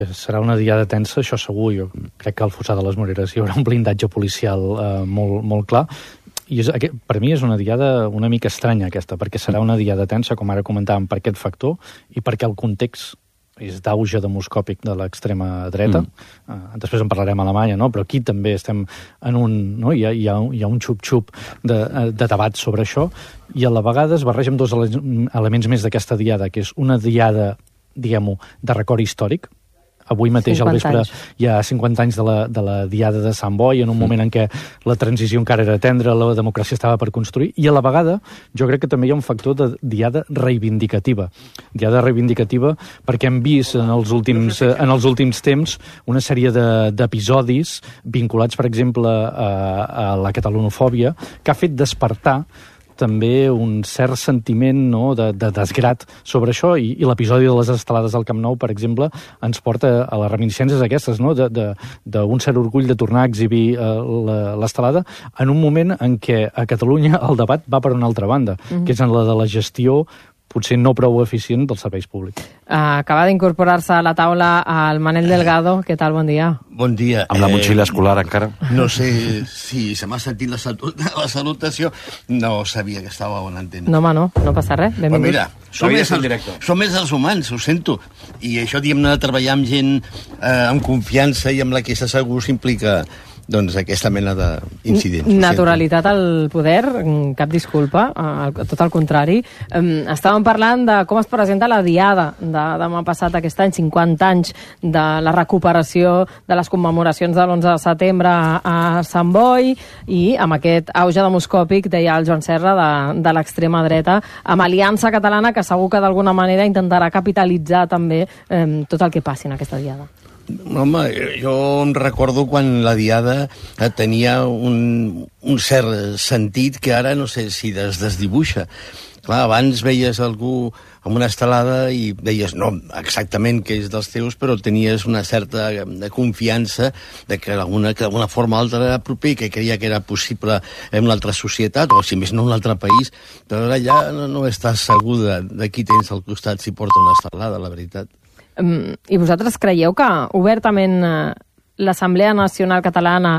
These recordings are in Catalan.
Serà una diada tensa, això segur. Jo crec que al Fossar de les Moreres hi haurà un blindatge policial molt clar. I per mi és una diada una mica estranya aquesta, perquè serà una diada tensa, com ara comentàvem, per aquest factor i perquè el context és d'auge demoscòpic de l'extrema dreta. Després en parlarem a Alemanya, no? Però aquí també estem en un... No? Hi ha un xup-xup de debat sobre això, i a la vegada es barregen dos elements més d'aquesta diada, que és una diada, diguem-ho, de record històric. Avui mateix al vespre hi ha 50 anys de la diada de Sant Boi, en un moment en què la transició encara era tendra, la democràcia estava per construir, i a la vegada jo crec que també hi ha un factor de diada reivindicativa. Diada reivindicativa perquè hem vist en els últims temps una sèrie d'episodis vinculats, per exemple, a la catalanofòbia, que ha fet despertar també un cert sentiment, no, de desgrat sobre això, i l'episodi de les estelades al Camp Nou, per exemple, ens porta a les reminiscències aquestes, no, d'un cert orgull de tornar a exhibir l'estelada en un moment en què a Catalunya el debat va per una altra banda, que és en la de la gestió potser no prou eficient dels serveis públics. Acaba d'incorporar-se a la taula el Manel Delgado. Què tal? Bon dia. Bon dia. Amb la motxilla escolar encara? No sé si se m'ha sentit la salutació. No sabia que estava a bona antena. No, home, no passa res. Però mira, som més els humans, ho sento. I això, diguem-ne, de treballar amb gent amb confiança i amb la que s'assegur s'implica doncs aquesta mena d'incidents. Naturalitat al poder, cap disculpa, tot el contrari. Estàvem parlant de com es presenta la diada de demà passat aquest any, 50 anys de la recuperació de les commemoracions de l'11 de setembre a Sant Boi, i amb aquest auge demoscòpic, deia el Joan Serra, de l'extrema dreta, amb Aliança Catalana, que segur que d'alguna manera intentarà capitalitzar també tot el que passi en aquesta diada. Home, jo em recordo quan la diada tenia un cert sentit que ara no sé si desdibuixa. Clar, abans veies algú amb una estelada i deies, no exactament que és dels teus, però tenies una certa confiança de que d'alguna forma o altra era proper, que creia que era possible en una altra societat, o si més no en un altre país, però ara ja no estàs segur de qui tens al costat si porta una estelada, la veritat. I vosaltres creieu que obertament l'Assemblea Nacional Catalana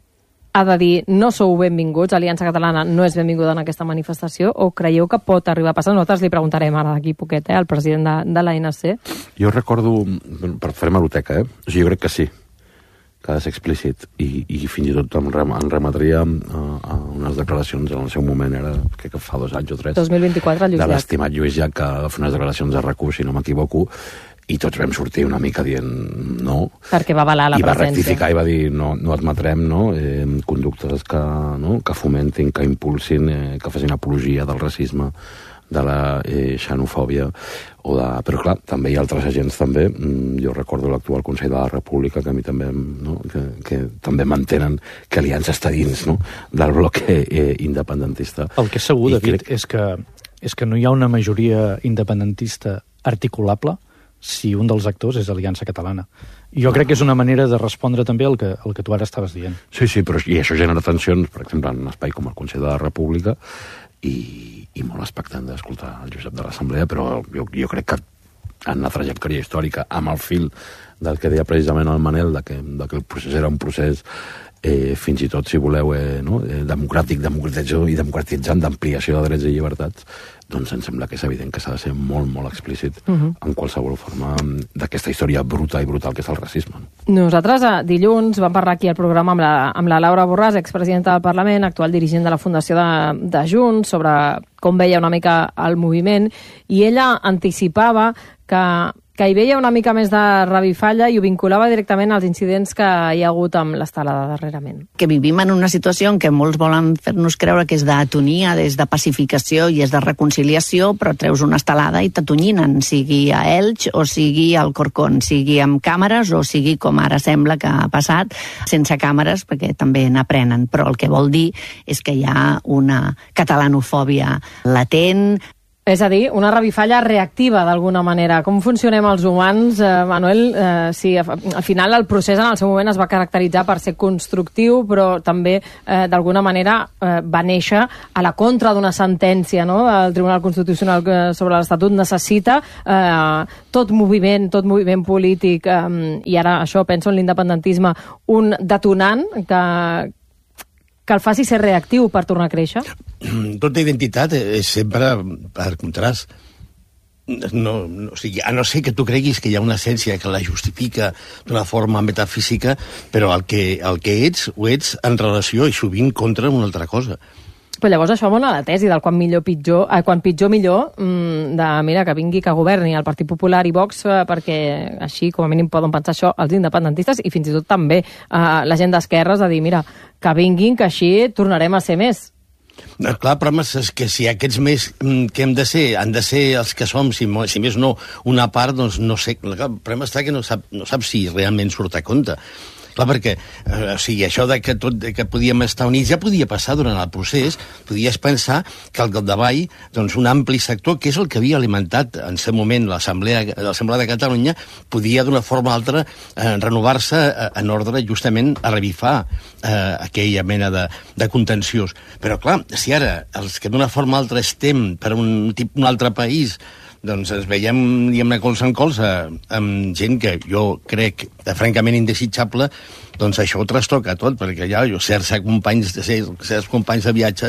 ha de dir no sou benvinguts, Aliança Catalana no és benvinguda en aquesta manifestació, o creieu que pot arribar a passar? Nosaltres li preguntarem ara d'aquí poquet al president de l'ANC. Jo recordo, per fer hemeroteca, jo crec que sí, que ha de ser explícit, i fins i tot em remetria a unes declaracions en el seu moment, crec que fa 2 anys o 3, 2024, de l'estimat Lluís Llach, que va fer unes declaracions de RAC1, si no m'equivoco, i tots vam sortir una mica dient no. Perquè va avalar la presència. I va rectificar i va dir no admetrem conductes que fomentin, que impulsin, que facin apologia del racisme, de la xenofòbia, però clar, també hi ha altres agents també. Jo recordo l'actual Consell de la República, que a mi també, que també mantenen que Aliança està dins del bloc independentista. El que és segur, David, és que no hi ha una majoria independentista articulable si un dels actors és Aliança Catalana. I jo crec que és una manera de respondre també al que tu ara estaves dient. Sí, però i això genera tensions, per exemple, en un espai com el Consell de la República, i molt expectant d'escoltar el Josep de l'Assemblea, però jo crec que en la trajectòria històrica, amb el fil del que deia precisament el Manel, que el procés era un procés fins i tot, si voleu, democràtic, democratitzant, d'ampliació de drets i llibertats, doncs em sembla que és evident que s'ha de ser molt, molt explícit en qualsevol forma d'aquesta història bruta i brutal que és el racisme. Nosaltres dilluns vam parlar aquí al programa amb la Laura Borràs, expresidenta del Parlament, actual dirigent de la Fundació de Junts, sobre com veia una mica el moviment, i ella anticipava que hi veia una mica més de revifalla i ho vinculava directament als incidents que hi ha hagut amb l'estelada darrerament. Que vivim en una situació en què molts volen fer-nos creure que és d'atonia, és de pacificació i és de reconciliació, però treus una estelada i t'atonyinen, sigui a Elx o sigui al Corcón, sigui amb càmeres o sigui, com ara sembla que ha passat, sense càmeres, perquè també n'aprenen. Però el que vol dir és que hi ha una catalanofòbia latent, És a dir, una revifalla reactiva, d'alguna manera. Com funcionem els humans, Manuel? Sí, al final el procés en el seu moment es va caracteritzar per ser constructiu, però també, d'alguna manera, va néixer a la contra d'una sentència, no?, del Tribunal Constitucional sobre l'Estatut. Necessita tot moviment polític, i ara això, penso en l'independentisme, un detonant que el faci ser reactiu per tornar a créixer? Tota identitat és sempre per contrast. No, o sigui, a no ser que tu creguis que hi ha una essència que la justifica d'una forma metafísica, però el que ets, ho ets en relació i sovint contra una altra cosa. Però llavors això mona la tesi del quan pitjor millor, de mira, que vingui, que governi el Partit Popular i Vox, perquè així com a mínim poden pensar això els independentistes i fins i tot també la gent d'esquerres, de dir, mira, que vinguin, que així tornarem a ser més. Clar, però és que si aquests més que hem de ser, han de ser els que som, si més no, una part, doncs no sé. El problema està que no sap si realment surt a compte. Clar, perquè o sigui, això de que podíem estar units ja podia passar durant el procés. Podies pensar que al capdavall, doncs, un ampli sector, que és el que havia alimentat en aquest moment l'Assemblea de Catalunya, podia d'una forma o altra renovar-se en ordre justament a revifar aquella mena de contenciós. Però clar, si ara els que d'una forma o altra estem per un altre país, doncs ens veiem, diguem-ne, colze en colze amb gent que jo crec francament indesitjable, doncs això ho trastoca tot, perquè ja certs companys de viatge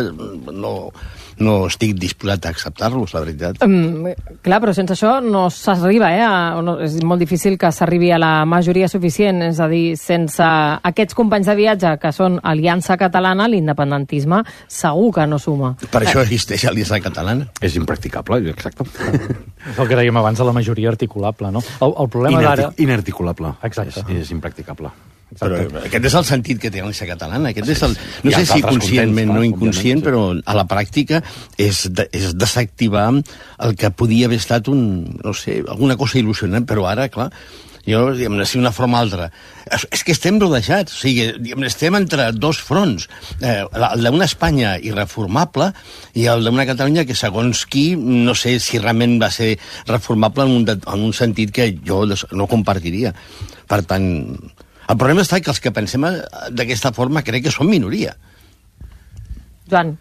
no estic disposat a acceptar-los, la veritat. Clar, però sense això no s'arriba, és molt difícil que s'arribi a la majoria suficient, és a dir, sense aquests companys de viatge que són Aliança Catalana, l'independentisme segur que no suma. Per això existeix Aliança Catalana. És impracticable, exacte. És el que dèiem abans de la majoria articulable, no? El problema d'ara... Inarticulable. Exacte. És impracticable. Però aquest és el sentit que té l'Aliança Catalana. Aquest és el, no sé si conscientment o inconscient, però a la pràctica és desactivar el que podia haver estat alguna cosa il·lusionant, però ara, clar, jo, diguem-ne, si una forma o altra... És que estem rodejats, o sigui, estem entre dos fronts, el d'una Espanya irreformable i el d'una Catalunya que, segons qui, no sé si realment va ser reformable en un sentit que jo no compartiria. Per tant, el problema està que els que pensem d'aquesta forma crec que som minoria. Joan.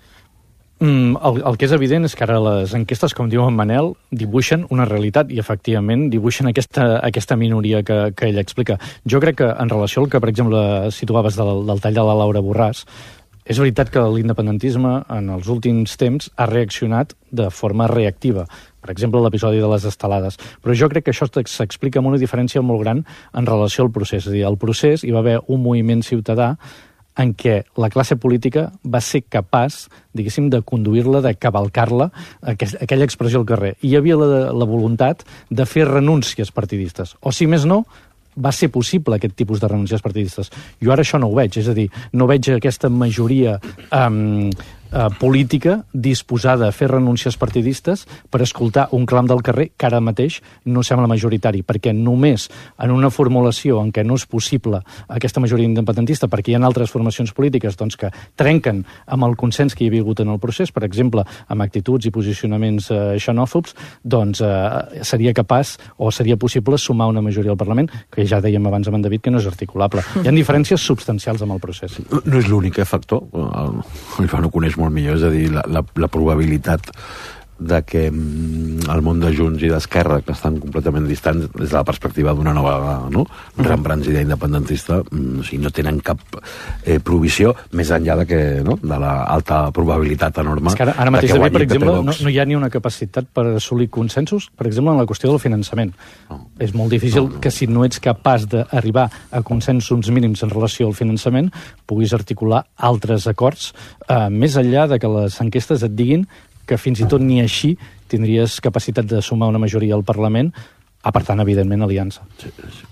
El que és evident és que ara les enquestes, com diu en Manel, dibuixen una realitat i, efectivament, dibuixen aquesta minoria que ell explica. Jo crec que, en relació al que, per exemple, situaves del tall de la Laura Borràs, és veritat que l'independentisme, en els últims temps, ha reaccionat de forma reactiva. Per exemple, l'episodi de les estelades. Però jo crec que això s'explica amb una diferència molt gran en relació al procés. És a dir, al procés hi va haver un moviment ciutadà en què la classe política va ser capaç, diguéssim, de conduir-la, de cavalcar-la, aquella expressió al carrer. I hi havia la voluntat de fer renúncies partidistes. O, si més no, va ser possible aquest tipus de renúncies partidistes. Jo ara això no ho veig, és a dir, no veig aquesta majoria política disposada a fer renúncies partidistes per escoltar un clam del carrer que ara mateix no sembla majoritari, perquè només en una formulació en què no és possible aquesta majoria independentista, perquè hi ha altres formacions polítiques doncs, que trenquen amb el consens que hi havia hagut en el procés, per exemple, amb actituds i posicionaments xenòfobs, doncs seria capaç o seria possible sumar una majoria al Parlament, que ja dèiem abans amb en David que no és articulable. Hi ha diferències substancials amb el procés. No és l'únic factor, el Joan ho coneix molt millor, és a dir, la probabilitat de que el món de Junts i d'Esquerra, que estan completament distants des de la perspectiva d'una nova rebranzida independentista, o sigui, no tenen cap provisió més enllà de l'alta probabilitat enorme. És que ara mateix, David, per exemple, no hi ha ni una capacitat per assolir consensos, per exemple, en la qüestió del finançament. És molt difícil que si no ets capaç d'arribar a consensos mínims en relació al finançament, puguis articular altres acords, més enllà de que les enquestes et diguin que fins i tot ni així tindries capacitat de sumar una majoria al Parlament, apartant, evidentment, aliança. Sí.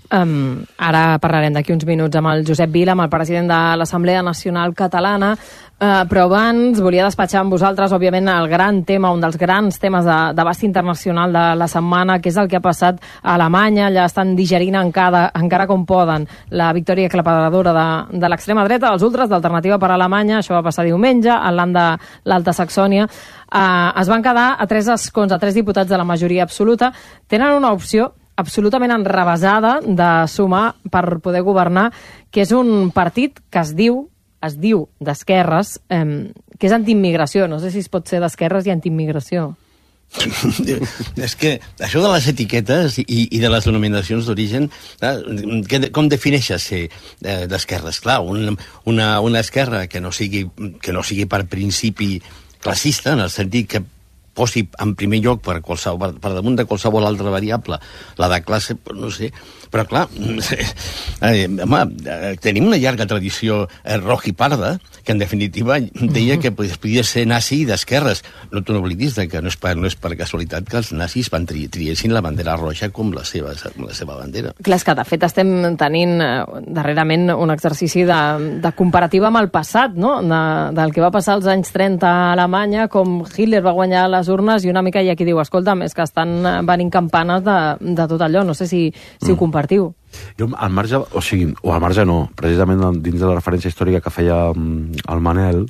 Ara parlarem d'aquí uns minuts amb el Josep Vila, amb el president de l'Assemblea Nacional Catalana, però abans volia despatxar amb vosaltres, òbviament, el gran tema, un dels grans temes d'abast internacional de la setmana, que és el que ha passat a Alemanya. Allà estan digerint encara com poden la victòria aclaparadora de l'extrema dreta, dels ultras d'Alternativa per Alemanya. Això va passar diumenge, al land de l'Alta Saxònia. Es van quedar a 3 escons, a 3 diputats de la majoria absoluta. Tenen una opció absolutament enrevesada de sumar per poder governar, que és un partit que es diu d'esquerres, que és antiimmigració. No sé si es pot ser d'esquerres i antiimmigració. És que això de les etiquetes i de les denominacions d'origen, com defineixes ser d'esquerres? Clar, una esquerra que no sigui per principi classista, en el sentit que posi en primer lloc per damunt de qualsevol altra variable la de classe, no sé, però clar, tenim una llarga tradició rojiparda que en definitiva deia que podia ser nazi d'esquerres. No t'ho oblidis que no és per casualitat que els nazis triessin la bandera roja com la seva bandera. Clar, és que de fet estem tenint darrerament un exercici de comparativa amb el passat, no? Del que va passar als anys 30 a Alemanya, com Hitler va guanyar les urnes, i una mica hi ha qui diu, escolta'm, és que estan venint campanes de tot allò. No sé si ho compartiu. Jo, al marge no, precisament dins de la referència històrica que feia el Manel,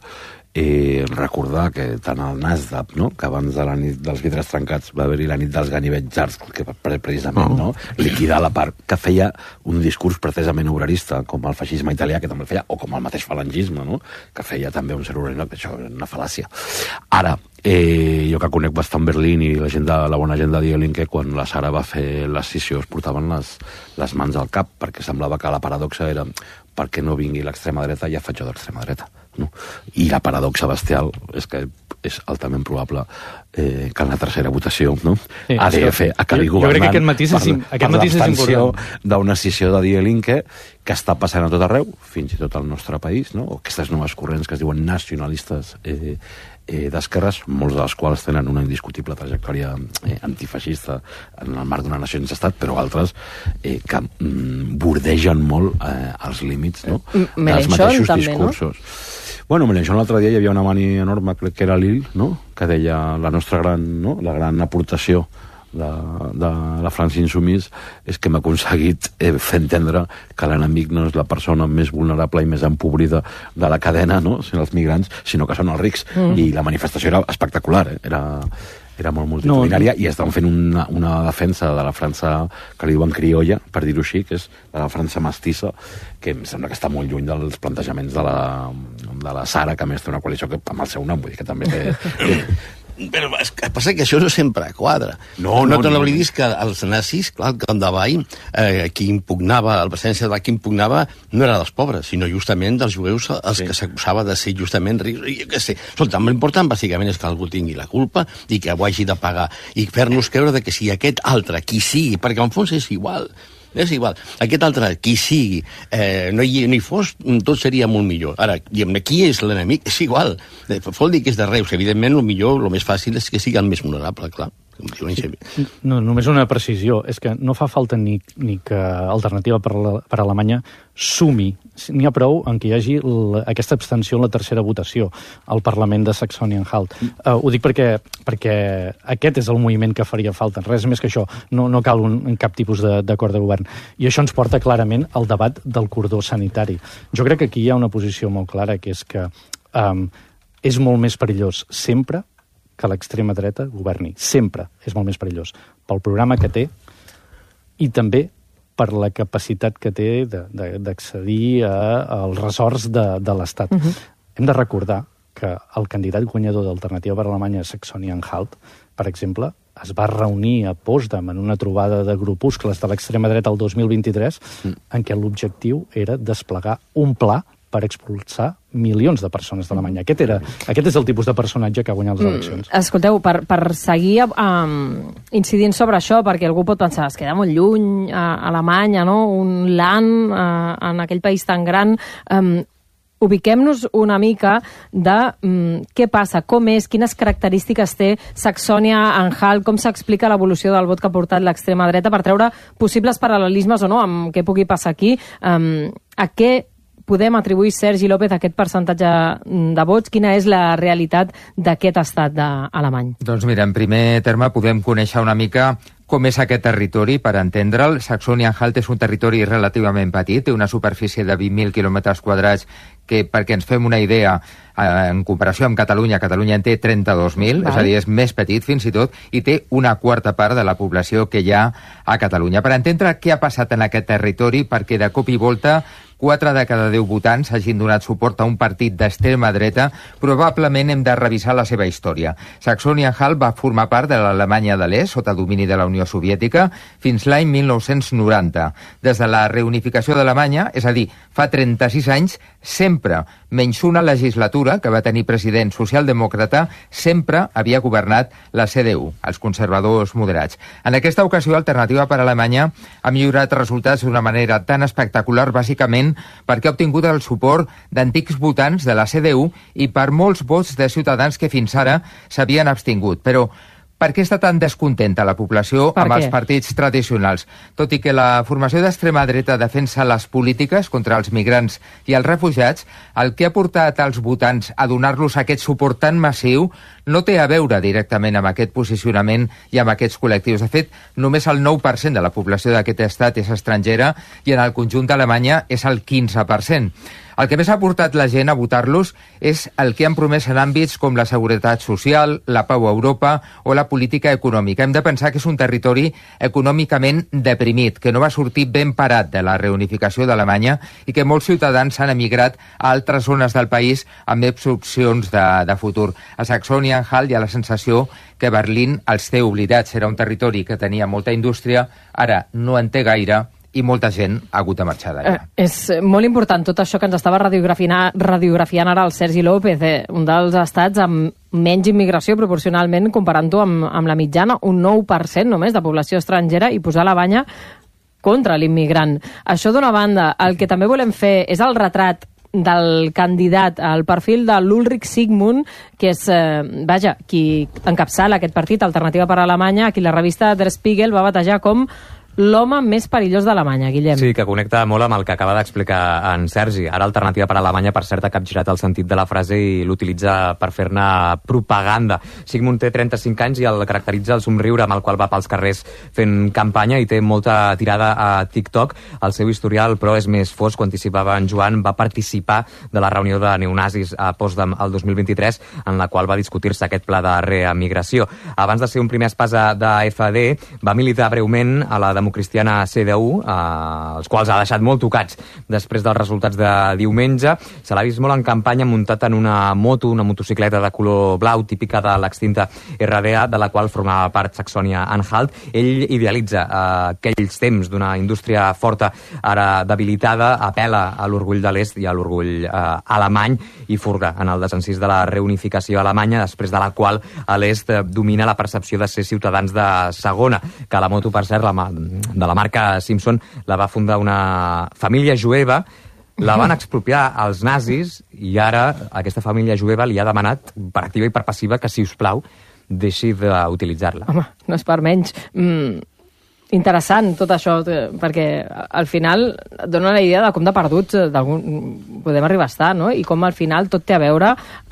recordar que tant el Nasdaq, no?, que abans de la nit dels vidres trencats va haver-hi la nit dels ganivets, que precisament liquidar la part que feia un discurs pretesament obrerista, com el feixisme italià, que també el feia, o com el mateix falangisme, no?, que feia també un cert obrerista, que això és una fal·làcia. Ara, jo que conec bastant Berlín i la bona gent de Die Linke, quan la Sara va fer l'escissió es portaven les mans al cap, perquè semblava que la paradoxa era perquè no vingui l'extrema dreta, ja faig jo d'extrema dreta. No? I la paradoxa bestial és que és altament probable que en la tercera votació, no? Sí, ADF acabi governant per l'abstenció d'una escissió de Die Linke que està passant a tot arreu, fins i tot al nostre país, no? O aquestes noves corrents que es diuen nacionalistes d'esquerres, molts dels quals tenen una indiscutible trajectòria antifeixista en el marc d'una nació sense estat, però altres que bordegen molt els límits, no?, dels mateixos discursos. Bueno, Mélenchon l'altre dia hi havia una mani enorme, crec que era Lille, no?, que deia la nostra la gran aportació de la França Insoumise és que hem aconseguit fer entendre que l'enemic no és la persona més vulnerable i més empobrida de la cadena, no?, sinó els migrants, sinó que són els rics. I la manifestació era espectacular, era molt multitudinària, i estan fent una defensa de la França que li diuen criolla, per dir-ho així, que és de la França mestissa, que em sembla que està molt lluny dels plantejaments de la Sara, que a més té una coalició que amb el seu nom, vull dir que també té... Però passa que això no sempre quadra. No te n'oblidis que els nazis, clar, al capdavall, qui impugnava, el presència de qui impugnava no era dels pobres, sinó justament dels jueus els que s'acusava de ser justament rics. Jo què sé. Escolta, l'important bàsicament és que algú tingui la culpa i que ho hagi de pagar. I fer-nos creure que si aquest altre, qui sigui, perquè en fons és igual, aquest altre, qui sigui, no hi fos, tot seria molt millor. Ara, qui és l'enemic? És igual. Vol dir que és de Reus. Evidentment, el més fàcil és que sigui el més vulnerable, clar. No, només una precisió. És que no fa falta ni que Alternativa per Alemanya sumi. N'hi ha prou en què hi hagi aquesta abstenció en la tercera votació al Parlament de Saxònia-Anhalt. Ho dic perquè aquest és el moviment que faria falta. Res més que això. No cal cap tipus d'acord de govern. I això ens porta clarament al debat del cordó sanitari. Jo crec que aquí hi ha una posició molt clara, que és que és molt més perillós sempre que l'extrema dreta governi. Sempre és molt més perillós. Pel programa que té i també per la capacitat que té d'accedir als ressorts de l'Estat. Hem de recordar que el candidat guanyador d'Alternativa per Alemanya, Saxònia-Anhalt, per exemple, es va reunir a Potsdam en una trobada de grupuscles de l'extrema dreta el 2023 en què l'objectiu era desplegar un pla per expulsar milions de persones d'Alemanya. Aquest és el tipus de personatge que ha guanyat les eleccions. Escolteu, per seguir incidint sobre això, perquè algú pot pensar, es queda molt lluny a Alemanya, no?, un land en aquell país tan gran. ubiquem-nos una mica de què passa, com és, quines característiques té Saxònia-Anhalt, com s'explica l'evolució del vot que ha portat l'extrema dreta per treure possibles paral·lelismes o no amb què pugui passar aquí, a què podem atribuir Sergi López aquest percentatge de vots? Quina és la realitat d'aquest estat alemany? Doncs mira, en primer terme podem conèixer una mica com és aquest territori, per entendre'l. Saxònia-Anhalt és un territori relativament petit, té una superfície de 20.000 quilòmetres quadrats, que, perquè ens fem una idea, en comparació amb Catalunya, Catalunya en té 32.000, és a dir, és més petit fins i tot, i té una quarta part de la població que hi ha a Catalunya. Per entendre què ha passat en aquest territori, perquè de cop i volta 4 de cada 10 votants hagin donat suport a un partit d'extrema dreta, probablement hem de revisar la seva història. Saxònia-Anhalt va formar part de l'Alemanya de l'Est, sota domini de la Unió Soviètica, fins l'any 1990. Des de la reunificació d'Alemanya, és a dir, fa 36 anys, sempre, menys una legislatura que va tenir president socialdemòcrata, sempre havia governat la CDU, els conservadors moderats. En aquesta ocasió, Alternativa per Alemanya ha millorat resultats d'una manera tan espectacular, bàsicament perquè ha obtingut el suport d'antics votants de la CDU i per molts vots de ciutadans que fins ara s'havien abstingut. Però per què està tan descontenta la població amb els partits tradicionals? Tot i que la formació d'extrema dreta defensa les polítiques contra els migrants i els refugiats, el que ha portat als votants a donar-los aquest suport tan massiu no té a veure directament amb aquest posicionament i amb aquests col·lectius. De fet, només el 9% de la població d'aquest estat és estrangera i en el conjunt d'Alemanya és el 15%. El que més ha portat la gent a votar-los és el que han promès en àmbits com la seguretat social, la pau a Europa o la política econòmica. Hem de pensar que és un territori econòmicament deprimit, que no va sortir ben parat de la reunificació d'Alemanya i que molts ciutadans han emigrat a altres zones del país amb més opcions de futur. A Saxònia-Anhalt hi ha la sensació que Berlín els té oblidats. Era un territori que tenia molta indústria, ara no en té gaire, i molta gent ha hagut de marxar d'allà. És molt important tot això que ens estava radiografiant ara el Sergi López, un dels estats amb menys immigració proporcionalment, comparant-ho amb la mitjana, un 9% només de població estrangera, i posar la banya contra l'immigrant. Això d'una banda. El que també volem fer és el retrat del candidat, el perfil de l'Ulrich Sigmund, que és, qui encapçala aquest partit, Alternativa per Alemanya, a qui la revista Der Spiegel va batejar com l'home més perillós d'Alemanya, Guillem. Sí, que connecta molt amb el que acaba d'explicar en Sergi. Ara Alternativa per Alemanya, per cert, ha capgirat el sentit de la frase i l'utilitza per fer-ne propaganda. Sigmund té 35 anys i el caracteritza el somriure amb el qual va pels carrers fent campanya i té molta tirada a TikTok. El seu historial, però, és més fosc. Quan anticipava en Joan, va participar de la reunió de neonazis a Potsdam el 2023, en la qual va discutir-se aquest pla de reemigració. Abans de ser un primer espasa d'AfD, va militar breument a la democristiana CDU, els quals ha deixat molt tocats després dels resultats de diumenge. Se l'ha vist molt en campanya muntat en una moto, una motocicleta de color blau, típica de l'extinta RDA, de la qual formava part Saxònia-Anhalt. Ell idealitza aquells temps d'una indústria forta, ara debilitada, apela a l'orgull de l'est i a l'orgull alemany i furga en el desencís de la reunificació alemanya, després de la qual a l'est domina la percepció de ser ciutadans de segona, que la moto, per cert, de la marca Simpson, la va fundar una família jueva, la van expropiar els nazis i ara aquesta família jueva li ha demanat per activa i per passiva que, si us plau, deixi d'utilitzar-la. Home, no és per menys. Interessant tot això, perquè al final dona la idea de com de perduts podem arribar a estar, no? I com al final tot té a veure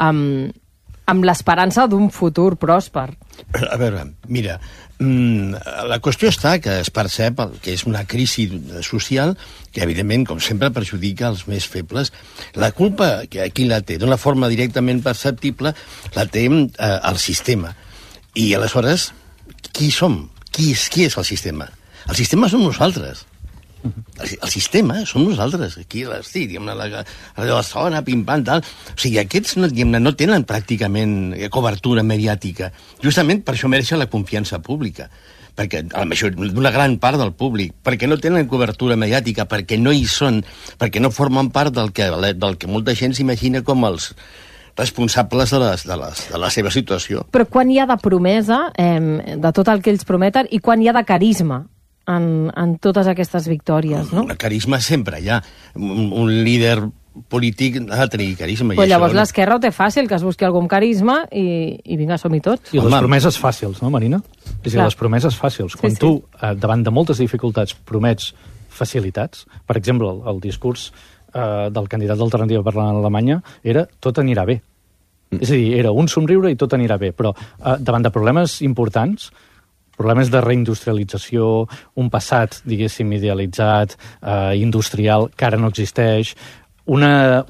amb l'esperança d'un futur pròsper. A veure, mira, la qüestió està que es percep que és una crisi social que, evidentment, com sempre, perjudica els més febles. La culpa, que qui la té, d'una forma directament perceptible, la té el sistema. I, aleshores, qui som? Qui és el sistema? El sistema som nosaltres. El sistema som nosaltres. Aquí, diguem-ne, la zona, pim-pam, tal. O sigui, aquests no tenen pràcticament cobertura mediàtica. Justament per això mereixen la confiança pública. Perquè, d'una gran part del públic, perquè no tenen cobertura mediàtica, perquè no hi són, perquè no formen part del que molta gent s'imagina com els responsables de la seva situació. Però quan hi ha de promesa, de tot el que ells prometen, i quan hi ha de carisma en totes aquestes victòries, no? El carisma sempre hi ha. Un líder polític ha de tenir carisma. Però llavors l'esquerra ho té fàcil, que es busqui algun carisma i vinga, som-hi tots. I les promeses fàcils, no, Marina? És a dir, les promeses fàcils. Quan tu, davant de moltes dificultats, promets facilitats, per exemple, el discurs del candidat d'Alternativa per l'Alemanya era tot anirà bé. És a dir, era un somriure i tot anirà bé, però davant de problemes importants, problemes de reindustrialització, un passat, diguéssim, idealitzat, industrial, que ara no existeix, una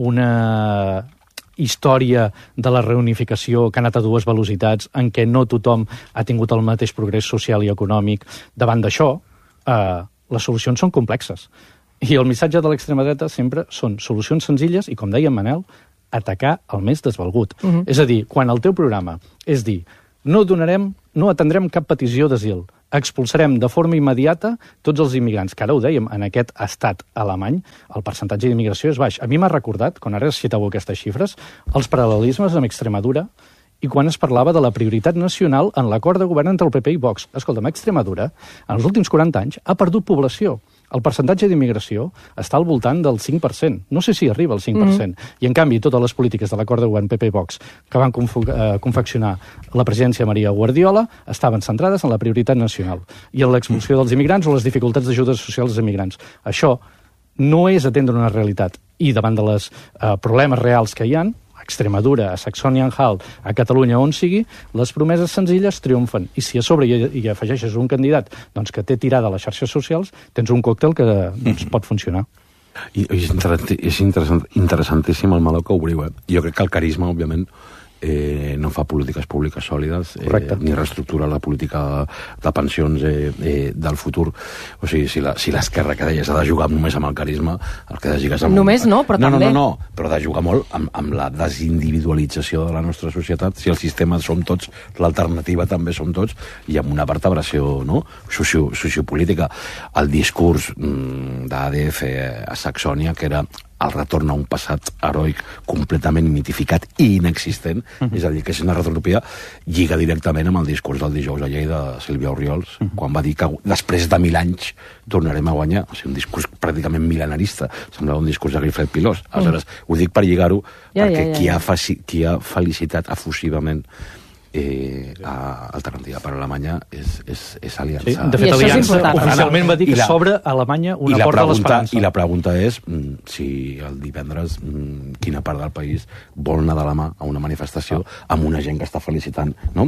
història de la reunificació que ha anat a dues velocitats, en què no tothom ha tingut el mateix progrés social i econòmic. Davant d'això, les solucions són complexes. I el missatge de l'extrema dreta sempre són solucions senzilles i, com deia en Manel, atacar el més desvalgut. És a dir, quan el teu programa és dir no atendrem cap petició d'asil, expulsarem de forma immediata tots els immigrants, que ara ho dèiem, en aquest estat alemany, el percentatge d'immigració és baix. A mi m'ha recordat, quan ara citàveu aquestes xifres, els paral·lelismes amb Extremadura i quan es parlava de la prioritat nacional en l'acord de govern entre el PP i Vox. Escolta'm, Extremadura, en els últims 40 anys, ha perdut població. El percentatge d'immigració està al voltant del 5%. No sé si arriba al 5%. I, en canvi, totes les polítiques de l'acord de govern PP-Vox que van confeccionar la presidència Maria Guardiola estaven centrades en la prioritat nacional i en l'expulsió dels immigrants o les dificultats d'ajudes socials als immigrants. Això no és atendre una realitat. I davant de les problemes reals que hi ha, a Extremadura, a Saxònia-Anhalt, a Catalunya, on sigui, les promeses senzilles triomfen. I si a sobre hi afegeixes un candidat doncs, que té tirada a les xarxes socials, tens un còctel que doncs, pot funcionar. I és interessantíssim el meló que obriu. Jo crec que el carisma, òbviament, no fa polítiques públiques sòlides, ni reestructura la política de pensions del futur. O sigui, si l'esquerra que deies ha de jugar només amb el carisma, el que ha de jugar és amb... Només no, però també... No, però ha de jugar molt amb la desindividualització de la nostra societat. Si el sistema som tots, l'alternativa també som tots, i amb una vertebració sociopolítica. El discurs d'ADF a Saxònia, que era el retorn a un passat heroic completament mitificat i inexistent, és a dir, que és una retropia, lliga directament amb el discurs del dijous a Lleida de Sílvia Orriols, quan va dir que després de 1000 anys tornarem a guanyar. O sigui, un discurs pràcticament mil·lenarista. Semblava un discurs de Guifred Pilós. Aleshores, ho dic per lligar-ho, perquè qui ha felicitat efusivament Alternativa per Alemanya és Aliança. Sí, de fet, Aliança oficialment va dir que s'obre a Alemanya una porta a l'esperança. I la pregunta és si el divendres quina part del país vol anar de la mà a una manifestació amb una gent que està felicitant, no?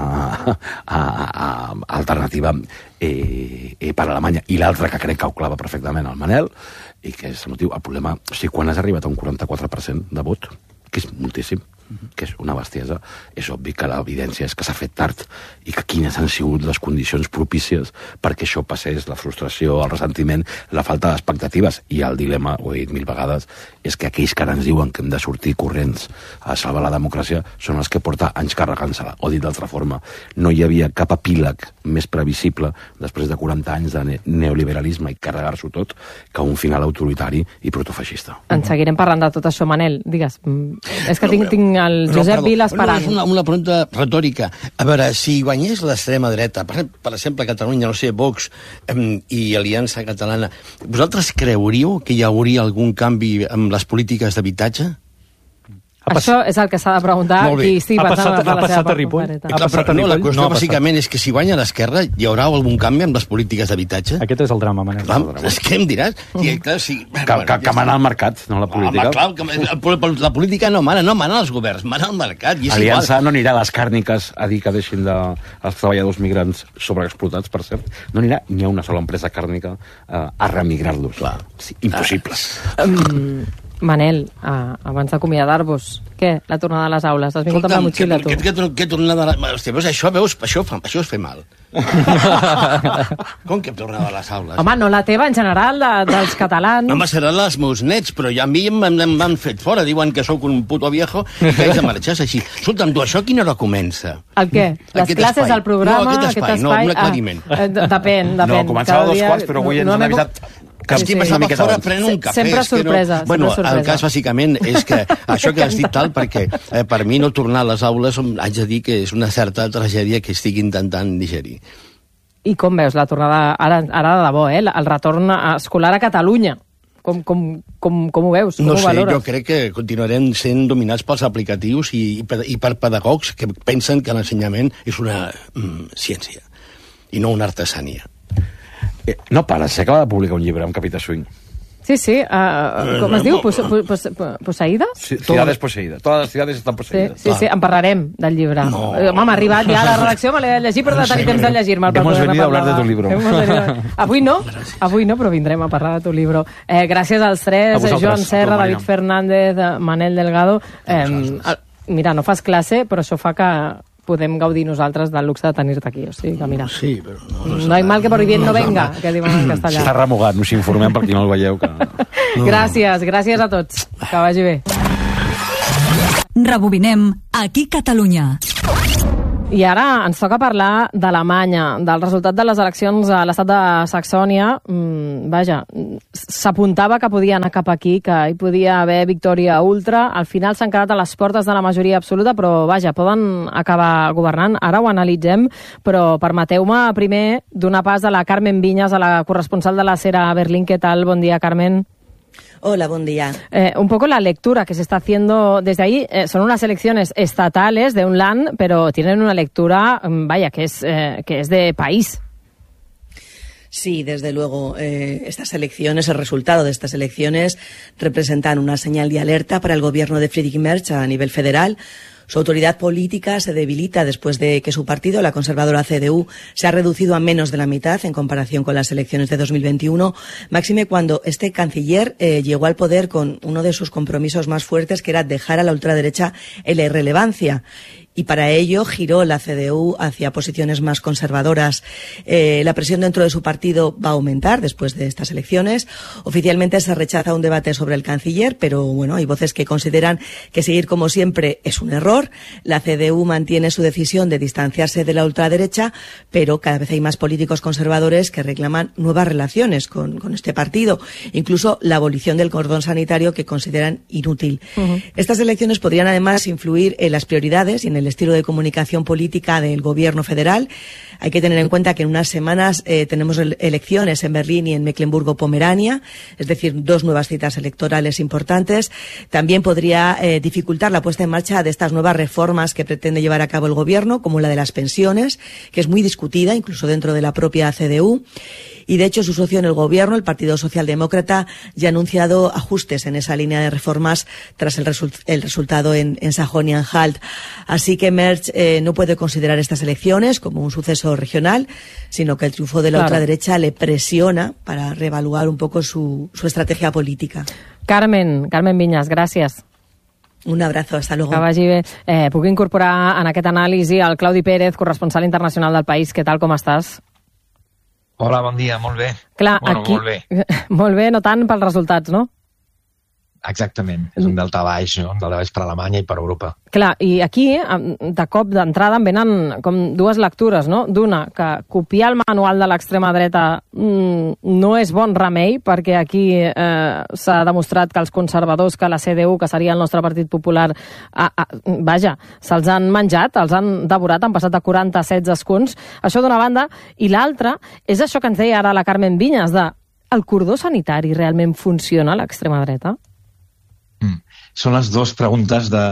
a Alternativa per Alemanya. I l'altre que crec que ho clava perfectament, el Manel, i que és el motiu, el problema, o sigui, quan has arribat a un 44% de vot, que és moltíssim, que és una bestiesa, és obvi que l'evidència és que s'ha fet tard i que quines han sigut les condicions propícies perquè això passés, la frustració, el ressentiment, la falta d'expectatives. I el dilema, ho he dit 1000 vegades, és que aquells que ara ens diuen que hem de sortir corrents a salvar la democràcia són els que porta anys carregant-se-la. O dit d'altra forma, no hi havia cap epíleg més previsible després de 40 anys de neoliberalisme i carregar-s'ho tot que un final autoritari i protofeixista. En seguirem parlant de tot això, Manel. Digues, és que tinc el Josep Vila esperant. És una pregunta retòrica. A veure, si guanyés l'extrema dreta, per exemple, Catalunya, no sé, Vox i Aliança Catalana, vosaltres creuríeu que hi hauria algun canvi amb les polítiques d'habitatge? Això és el que s'ha de preguntar qui estigui pensant en la seva papereta. La qüestió bàsicament és que si guanya l'esquerra hi haurà algun canvi amb les polítiques d'habitatge? Aquest és el drama, Manel. És que em diràs? Que mana el mercat, no la política. La política no mana els governs, mana el mercat. Aliança no anirà a les càrniques a dir que deixin els treballadors migrants sobreexplotats, per cert. No anirà ni a una sola empresa càrnica a remigrar-los. Impossible. Manel, abans d'acomiadar-vos, què? La tornada a les aules? Has vingut amb la motxilla, tu? Què tornada a les aules? Hòstia, això és fer mal. Com que tornada a les aules? Home, no la teva, en general, dels catalans. Home, seran els meus nets, però a mi m'han fet fora. Diuen que sóc un puto viejo i que haig de marxar així. Escolta'm, tu, això a quina hora comença? El què? Les classes, el programa, aquest espai? No, un aclariment. Depèn. No, començava a 2:15, però avui ens han avisat... Que m'estava fora prenent un cafè. Sempre sorpresa. Bueno, el cas bàsicament és que això que has dit tal, perquè per mi no tornar a les aules haig de dir que és una certa tragèdia que estic intentant digerir. I com veus la tornada, ara de debò, el retorn escolar a Catalunya? Com ho veus? Com no ho sé, valores? jo crec que continuarem sent dominats pels aplicatius i per pedagogs que pensen que l'ensenyament és una ciència i no una artesania. No para, s'acaba de publicar un llibre amb Capita Swing. Sí, com es diu? Posseïdes? Ciudades poseïdes. Totes les ciudades estan poseïdes. Sí, en parlarem del llibre. Home, m'ha arribat ja a la redacció, me l'he de llegir, però de tenir temps de llegir-me'l. Hemos venido a hablar de tu libro. Avui no, però vindrem a parlar de tu libro. Gràcies als tres, Joan Serra, David Fernández, Manel Delgado. Mira, no fas classe, però això fa que podem gaudir nosaltres del luxe de tenir-te aquí. O sigui que, mira, sí, però no hay mal que por bien no venga, que diuen en castellà. Està remugat, us informem per qui no el veieu. Gràcies a tots. Que vagi bé. Rebobinem aquí Catalunya. I ara ens toca parlar d'Alemanya, del resultat de les eleccions a l'estat de Saxònia. Vaja, s'apuntava que podia anar cap aquí, que hi podia haver victòria ultra. Al final s'han quedat a les portes de la majoria absoluta, però vaja, poden acabar governant. Ara ho analitzem, però permeteu-me primer donar pas a la Carmen Viñas, a la corresponsal de la SER a Berlín. Què tal? Bon dia, Carmen. Hola, buen día. Un poco la lectura que se está haciendo desde ahí. Son unas elecciones estatales de un land, pero tienen una lectura, vaya, que es de país. Sí, desde luego, estas elecciones, el resultado de estas elecciones representan una señal de alerta para el gobierno de Friedrich Merz a nivel federal. Su autoridad política se debilita después de que su partido, la conservadora CDU, se ha reducido a menos de la mitad en comparación con las elecciones de 2021, máxime cuando este canciller llegó al poder con uno de sus compromisos más fuertes, que era dejar a la ultraderecha en la irrelevancia. Y para ello giró la CDU hacia posiciones más conservadoras. La presión dentro de su partido va a aumentar después de estas elecciones. Oficialmente se rechaza un debate sobre el canciller, pero bueno, hay voces que consideran que seguir como siempre es un error. La CDU mantiene su decisión de distanciarse de la ultraderecha, pero cada vez hay más políticos conservadores que reclaman nuevas relaciones con este partido, incluso la abolición del cordón sanitario, que consideran inútil. Estas elecciones podrían además influir en las prioridades y en el estilo de comunicación política del gobierno federal. Hay que tener en cuenta que en unas semanas tenemos elecciones en Berlín y en Mecklemburgo-Pomerania, es decir, 2 nuevas citas electorales importantes. También podría dificultar la puesta en marcha de estas nuevas reformas que pretende llevar a cabo el gobierno, como la de las pensiones, que es muy discutida, incluso dentro de la propia CDU. Y, de hecho, su socio en el gobierno, el Partido Socialdemócrata, ya ha anunciado ajustes en esa línea de reformas tras el resultado en Sajonia-Anhalt. Así que Merz no puede considerar estas elecciones como un suceso regional, sino que el triunfo de la ultraderecha le presiona para reevaluar un poco su estrategia política. Carmen Viñas, gràcies. Un abrazo, hasta luego. Que vagi bé. Puc incorporar en aquest anàlisi el Claudi Pérez, corresponsal internacional del País. Què tal, com estàs? Hola, bon dia, molt bé. Clar, aquí... Molt bé. Molt bé, no tant pels resultats, no? Exactament, és un delta baix, no? Un delta baix per Alemanya i per Europa. Clar, i aquí, de cop d'entrada, em venen com 2 lectures, no? D'una, que copiar el manual de l'extrema dreta no és bon remei, perquè aquí s'ha demostrat que els conservadors, que la CDU, que seria el nostre Partit Popular, vaja, se'ls han menjat, els han devorat, han passat de 47 escons. Això d'una banda. I l'altra és això que ens deia ara la Carmen Viñas, de el cordó sanitari realment funciona a l'extrema dreta? Són les 2 preguntes de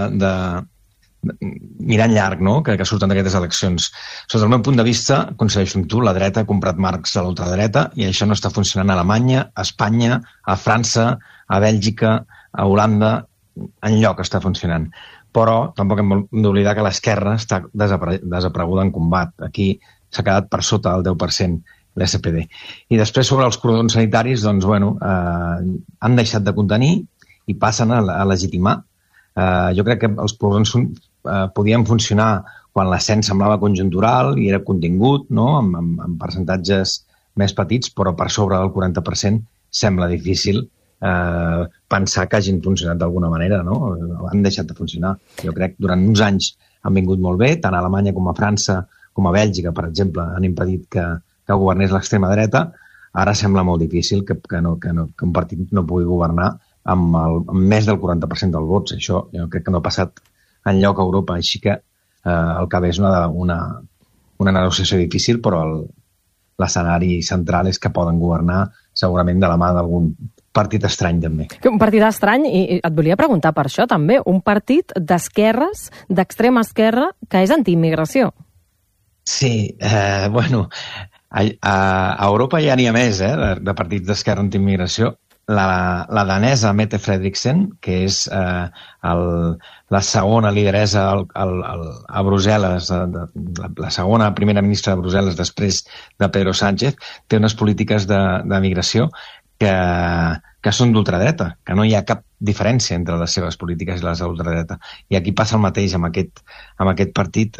mirant llarg, no?, que surten d'aquestes eleccions. Sota el meu punt de vista, coincideixo amb tu, la dreta ha comprat marcs a l'ultradreta i això no està funcionant a Alemanya, a Espanya, a França, a Bèlgica, a Holanda, enlloc està funcionant. Però tampoc hem d'oblidar que l'esquerra està desapareguda en combat. Aquí s'ha quedat per sota del 10%. L'SPD. I després, sobre els cordons sanitaris, doncs, bueno, han deixat de contenir i passen a legitimar. Jo crec que els cordons podien funcionar quan l'ascens semblava conjuntural i era contingut, no?, amb percentatges més petits, però per sobre del 40% sembla difícil pensar que hagin funcionat d'alguna manera, no? Han deixat de funcionar. Jo crec que durant uns anys han vingut molt bé, tant a Alemanya com a França, com a Bèlgica, per exemple, han impedit que governés l'extrema dreta. Ara sembla molt difícil que un partit no pugui governar amb més del 40% dels vots. Això jo crec que no ha passat enlloc a Europa, així que el que ve és una negociació difícil, però l'escenari central és que poden governar segurament de la mà d'algun partit estrany, també. Un partit estrany, i et volia preguntar per això, també. Un partit d'esquerres, d'extrema esquerra, que és antiimmigració. Sí, bueno, a Europa ja n'hi ha més, de partits d'esquerra antiimmigració. La danesa Mette Frederiksen, que és la segona lideresa a Brussel·les, la segona primera ministra de Brussel·les després de Pedro Sánchez, té unes polítiques de migració que són d'ultradreta, que no hi ha cap diferència entre les seves polítiques i les de l'ultradreta. I aquí passa el mateix amb aquest partit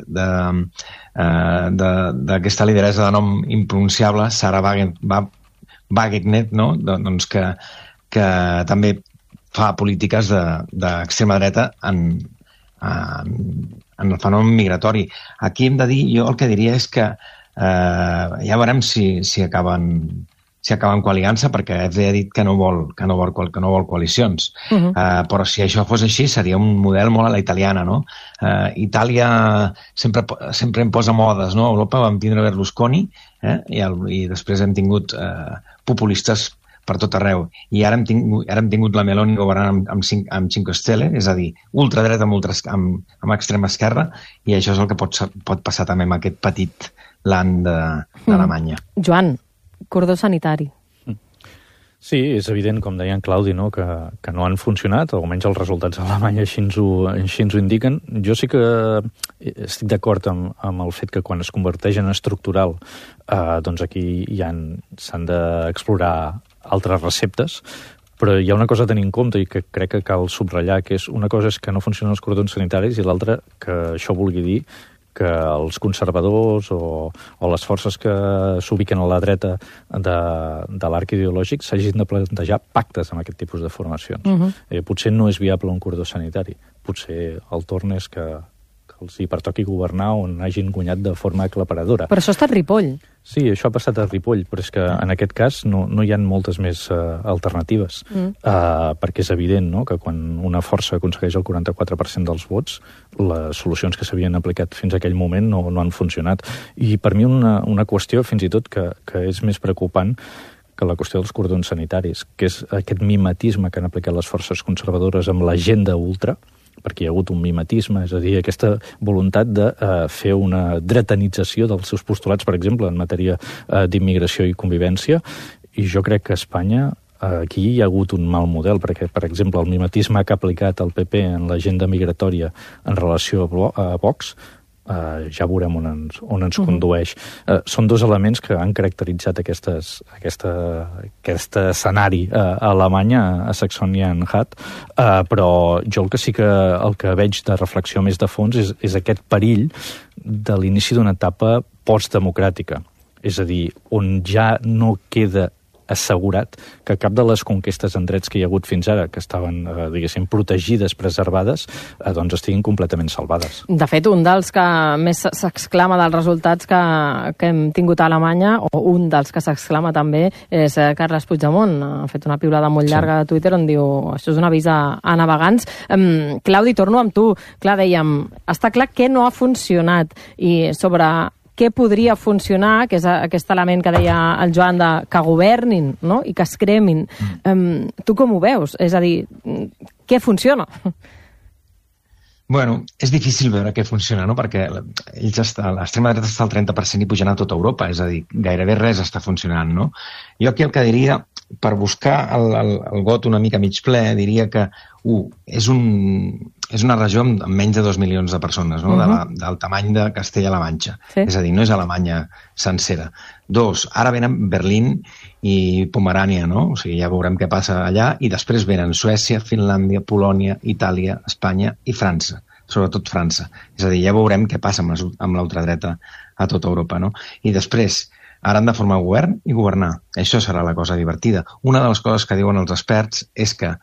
d'aquesta lideresa de nom impronunciable, Sara Wagenknecht, no? Doncs que també fa polítiques d'extrema dreta en el fenomen migratori. Aquí hem de dir, jo el que diria és que ja veurem si acaben coaligant-se, perquè FD ha dit que no vol coalicions. Però si això fos així, seria un model molt a la italiana, no? Itàlia sempre em posa modes, no? A Europa vam tindre Berlusconi, i després hem tingut populistes per tot arreu. I ara hem tingut la Meloni governant amb 5 Stelle, és a dir, ultradreta amb extrema esquerra, i això és el que pot passar també amb aquest petit land d'Alemanya. Joan, cordó sanitari. Sí, és evident, com deia en Claudi, no? que no han funcionat, almenys els resultats a Alemanya així ens ho indiquen. Jo sí que estic d'acord amb el fet que quan es converteix en estructural, doncs aquí s'han d'explorar altres receptes, però hi ha una cosa a tenir en compte i que crec que cal subratllar, que és una cosa és que no funcionen els cordons sanitaris i l'altra que això vulgui dir que els conservadors o les forces que s'ubiquen a la dreta de l'arc ideològic s'hagin de plantejar pactes amb aquest tipus de formacions. Potser no és viable un cordó sanitari. Potser el torn és que els hi pertoqui governar on hagin guanyat de forma aclaparadora. Però això ha estat Ripoll. Sí, això ha passat a Ripoll, però és que en aquest cas no hi ha moltes més alternatives, perquè és evident, no?, que quan una força aconsegueix el 44% dels vots, les solucions que s'havien aplicat fins a aquell moment no han funcionat. I per mi una qüestió, fins i tot, que és més preocupant que la qüestió dels cordons sanitaris, que és aquest mimetisme que han aplicat les forces conservadores amb l'agenda ultra, perquè hi ha hagut un mimetisme, és a dir, aquesta voluntat de fer una dretanització dels seus postulats, per exemple, en matèria d'immigració i convivència, i jo crec que a Espanya aquí hi ha hagut un mal model, perquè, per exemple, el mimetisme que ha aplicat el PP en l'agenda migratòria en relació a Vox, ja veurem on ens condueix. Són dos elements que han caracteritzat aquest escenari a Alemanya, a Saxònia-Anhalt, però jo el que veig de reflexió més de fons és aquest perill de l'inici d'una etapa postdemocràtica. És a dir, on ja no queda assegurat que cap de les conquestes en drets que hi ha hagut fins ara, que estaven, diguéssim, protegides, preservades, doncs estiguin completament salvades. De fet, un dels que més s'exclama dels resultats que hem tingut a Alemanya, o un dels que s'exclama també, és Carles Puigdemont. Ha fet una piulada molt llarga a Twitter on diu això és un avís a navegants. Claudi, torno amb tu. Clar, dèiem, està clar que no ha funcionat i sobre què podria funcionar, que és aquest element que deia el Joan de que governin, no?, i que es cremin. Tu com ho veus? És a dir, què funciona? Bueno, és difícil veure què funciona, no?, perquè l'extrema dreta està al 30% i pujant a tota Europa, és a dir, gairebé res està funcionant, no? Jo aquí el que diria, per buscar el got una mica mig ple, diria que, és una regió amb menys de 2 milions de persones, no?, del tamany de Castella-La Manxa. Sí. És a dir, no és Alemanya sencera. 2, ara venen Berlín i Pomerània, no? O sigui, ja veurem què passa allà, i després venen Suècia, Finlàndia, Polònia, Itàlia, Espanya i França, sobretot França. És a dir, ja veurem què passa amb l'ultradreta a tota Europa, no? I després, ara han de formar govern i governar. Això serà la cosa divertida. Una de les coses que diuen els experts és que,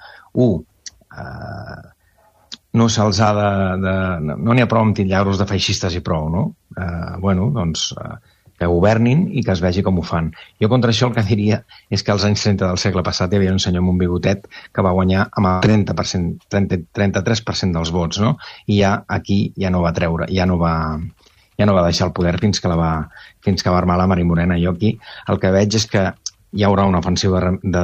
no se'ls ha no n'hi ha prou amb titllar-los de feixistes i prou, no? Doncs que governin i que es vegi com ho fan. Jo contra això el que diria és que als anys 30 del segle passat hi havia un senyor amb un bigotet que va guanyar amb el 33% dels vots, no? I ja aquí ja no va treure, ja no va deixar el poder fins que va armar la Mari Morena. Jo aquí el que veig és que hi haurà una ofensiva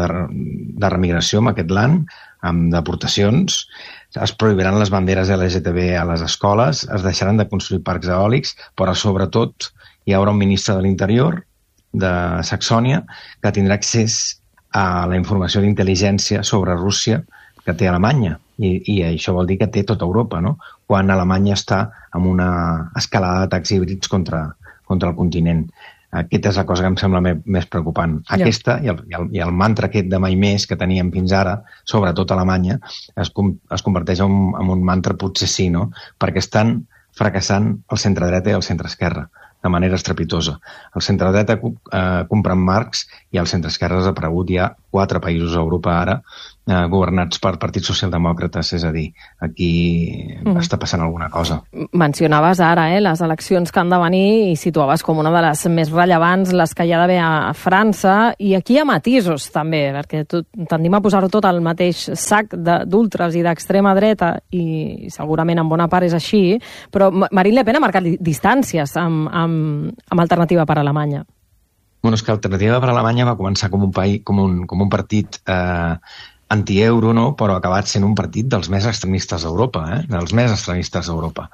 de remigració amb aquest land, amb deportacions, es prohibiran les banderes LGTB a les escoles, es deixaran de construir parcs eòlics, però sobretot hi haurà un ministre de l'Interior de Saxònia que tindrà accés a la informació d'intel·ligència sobre Rússia que té Alemanya. I això vol dir que té tota Europa, no? Quan Alemanya està amb una escalada d'atacs híbrids contra el continent. Aquesta és la cosa que em sembla més preocupant. Aquesta i el mantra aquest de mai més que teníem fins ara, sobretot a Alemanya, es converteix en un mantra potser sí, no? Perquè estan fracassant el centre-dreta i el centre-esquerra de manera estrepitosa. El centre-dreta compren Marx i el centre-esquerra ha aparegut. Hi ha 4 països a Europa ara governats per partits socialdemòcrates, és a dir, aquí està passant alguna cosa. Mencionaves ara les eleccions que han de venir i situaves com una de les més rellevants les que hi ha d'haver a França, i aquí hi ha matisos també, perquè tendim a posar-ho tot al mateix sac d'ultres i d'extrema dreta, i segurament en bona part és així, però Marine Le Pen ha marcat distàncies amb Alternativa per Alemanya. Bueno, és que Alternativa per Alemanya va començar com un partit anti-euro, no? Però ha acabat sent un partit dels més extremistes d'Europa, dels més extremistes d'Europa.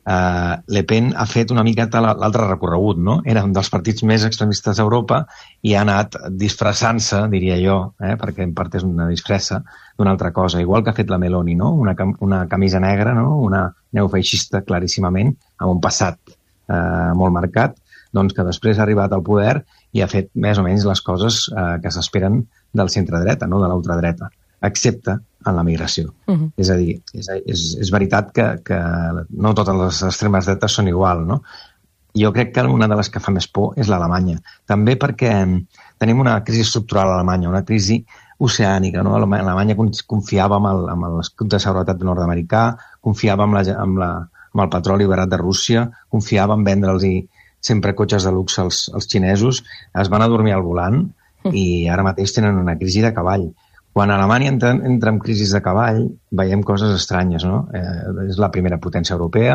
Le Pen ha fet una miqueta l'altre recorregut, no? Era un dels partits més extremistes d'Europa i ha anat disfressant-se, diria jo, perquè en part és una disfressa d'una altra cosa, igual que ha fet la Meloni, no? Una camisa negra, no? Una neofeixista claríssimament, amb un passat molt marcat, doncs que després ha arribat al poder i ha fet més o menys les coses que s'esperen del centre-dreta, no de l'ultradreta, excepte en la migració. És a dir, és veritat que no totes les extremes dretes són igual, no? Jo crec que una de les que fa més por és l'Alemanya. També perquè tenim una crisi estructural a Alemanya, una crisi oceànica, no? Alemanya confiava amb l'escut de seguretat nord-americà, confiava amb el petroli barat de Rússia, confiava en vendre'ls sempre cotxes de luxe als xinesos, es van adormir al volant i ara mateix tenen una crisi de cavall. Quan Alemanya entra en crisi de cavall, veiem coses estranyes, no? És la primera potència europea,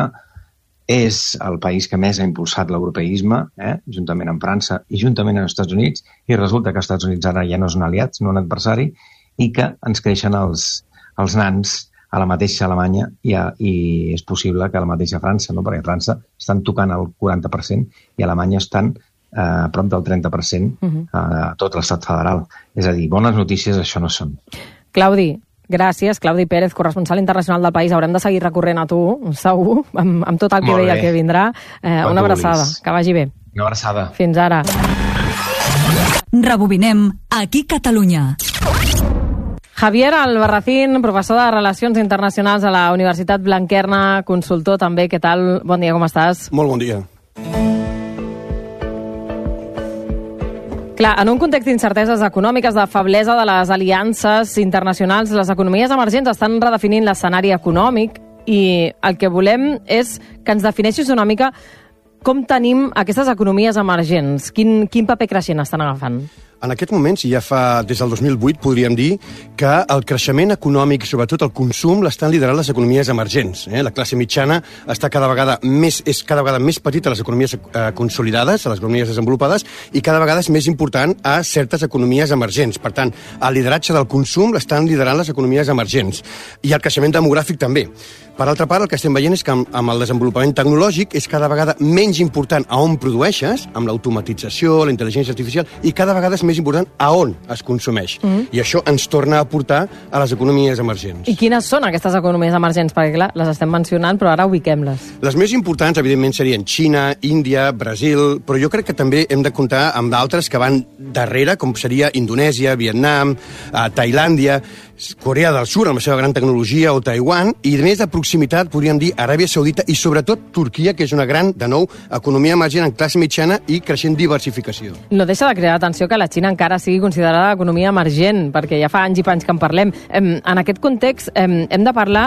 és el país que més ha impulsat l'europeisme, juntament amb França i juntament amb els Estats Units, i resulta que els Estats Units ara ja no són aliats, no un adversari, i que ens creixen els nans a la mateixa Alemanya i és possible que a la mateixa França, no? Perquè a França estan tocant el 40% i a Alemanya estan a prop del 30% a tot l'estat federal. És a dir, bones notícies això no són. Claudi, gràcies. Claudi Pérez, corresponsal internacional del País. Haurem de seguir recorrent a tu, segur, amb tot el que ve i el que vindrà. Una abraçada, que vagi bé. Una abraçada. Fins ara. Rebobinem aquí Catalunya. Javier Albarracín, professor de Relacions Internacionals a la Universitat Blanquerna, consultor també. Què tal? Bon dia, com estàs? Molt bon dia. Clar, en un context d'incerteses econòmiques, de feblesa de les aliances internacionals, les economies emergents estan redefinint l'escenari econòmic i el que volem és que ens defineixis una mica com tenim aquestes economies emergents. Quin paper creixent estan agafant? En aquest moment, si ja fa des del 2008, podríem dir que el creixement econòmic i sobretot el consum l'estan liderant les economies emergents. La classe mitjana és cada vegada més petita a les economies consolidades, a les economies desenvolupades, i cada vegada és més important a certes economies emergents. Per tant, el lideratge del consum l'estan liderant les economies emergents. I el creixement demogràfic també. Per altra part, el que estem veient és que amb el desenvolupament tecnològic és cada vegada menys important a on produeixes, amb l'automatització, la intel·ligència artificial, i cada vegada és més important a on es consumeix. I això ens torna a portar a les economies emergents. I quines són aquestes economies emergents? Perquè, clar, les estem mencionant, però ara ubiquem-les. Les més importants, evidentment, serien Xina, Índia, Brasil, però jo crec que també hem de comptar amb d'altres que van darrere, com seria Indonèsia, Vietnam, Tailàndia, Corea del Sur, amb la seva gran tecnologia, o Taiwan, i més de proximitat, podríem dir, Aràbia Saudita i sobretot Turquia, que és una gran, de nou, economia emergent en classe mitjana i creixent diversificació. No deixa de crear atenció que la Xina encara sigui considerada economia emergent, perquè ja fa anys i panys que en parlem. En aquest context hem de parlar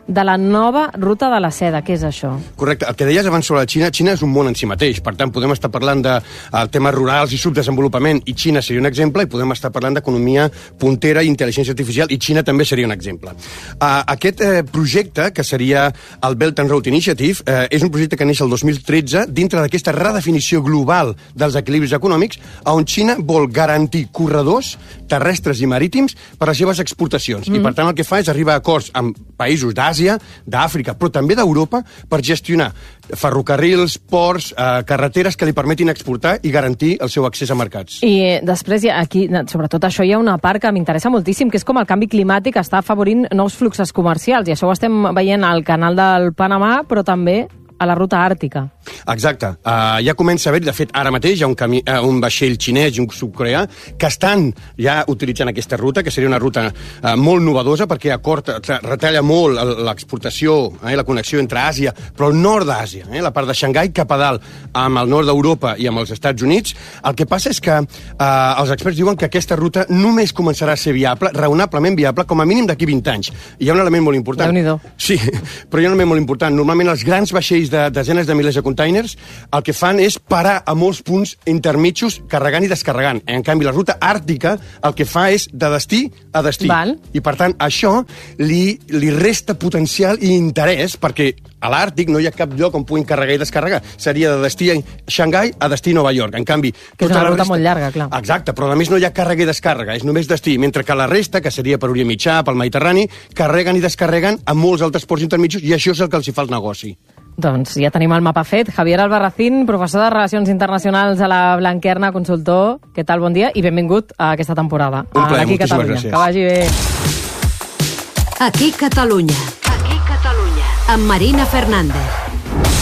de la nova ruta de la seda. Què és això? Correcte. El que deies abans sobre la Xina, Xina és un món en si mateix. Per tant, podem estar parlant de temes rurals i subdesenvolupament, i Xina seria un exemple, i podem estar parlant d'economia puntera i intel·ligència artificial, i Xina també seria un exemple. Aquest projecte, que seria el Belt and Road Initiative, és un projecte que neix el 2013 dintre d'aquesta redefinició global dels equilibris econòmics, on Xina vol garantir corredors terrestres i marítims per les seves exportacions. I, per tant, el que fa és arribar a acords amb països d'Àsia, d'Àfrica, però també d'Europa, per gestionar ferrocarrils, ports, carreteres que li permetin exportar i garantir el seu accés a mercats. I després, aquí, sobretot això, hi ha una part que m'interessa moltíssim, que és com el canvi climàtic està afavorint nous fluxos comercials, i això ho estem veient al canal del Panamà, però també a la ruta àrtica. Exacte. Ja comença a haver, de fet, ara mateix hi ha un vaixell xinès i un sud-coreà que estan ja utilitzant aquesta ruta, que seria una ruta molt novedosa perquè retalla molt l'exportació i la connexió entre Àsia, però el nord d'Àsia, la part de Xangai cap a dalt, amb el nord d'Europa i amb els Estats Units. El que passa és que els experts diuen que aquesta ruta només començarà a ser viable, raonablement viable, com a mínim d'aquí 20 anys. I hi ha un element molt important. Déu-n'hi-do. Sí, però hi ha un element molt important. Normalment els grans vaixells de desenes de milers de containers el que fan és parar a molts punts intermitjos carregant i descarregant. En canvi, la ruta àrtica el que fa és de destí a destí. Val. I, per tant, això li resta potencial i interès perquè a l'Àrtic no hi ha cap lloc on puguin carregar i descarregar. Seria de destí a Xangai a destí a Nova York. En canvi, que és una ruta molt llarga, clar. Exacte, però a més no hi ha càrrega i descàrrega, és només destí, mentre que la resta, que seria per Orient Mitjà, pel Mediterrani, carreguen i descarreguen a molts altres ports intermitjos, i això és el que els hi fa el negoci. Doncs ja tenim el mapa fet. Javier Albarracín, professor de Relacions Internacionals a la Blanquerna, consultor. Què tal? Bon dia i benvingut a aquesta temporada. Un plaer, moltíssimes gràcies. Que vagi bé. Aquí Catalunya. Amb Marina Fernández.